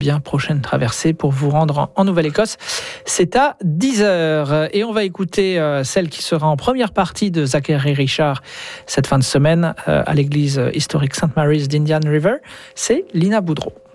bien, prochaine traversée pour vous rendre en Nouvelle-Écosse. C'est à 10h. Et on va écouter celle qui sera en première partie de Zachary Richard cette fin de semaine à l'église historique St. Mary's d'Indian River. C'est Lina Boudreau.